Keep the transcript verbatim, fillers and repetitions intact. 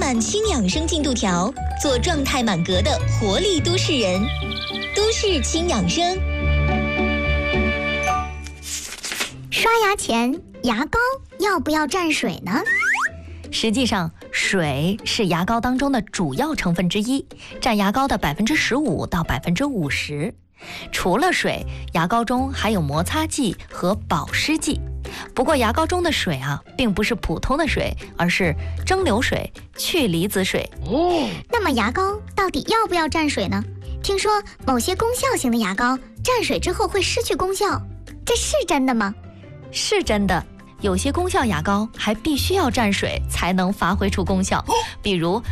满轻养生进度条，做状态满格的活力都市人。都市轻养生。 刷牙前，牙膏要不要蘸水呢？ 实际上，水是牙膏当中的主要成分之一，占牙膏的百分之十五到百分之五十。除了水，牙膏中还有摩擦剂和保湿剂。不过牙膏中的水啊，并不是普通的水，而是蒸馏水、去离子水。 哦，那么牙膏到底要不要蘸水呢？听说某些功效型的牙膏蘸水之后会失去功效，这是真的吗？ 是真的。有些功效牙膏还必须要蘸水才能发挥出功效，比如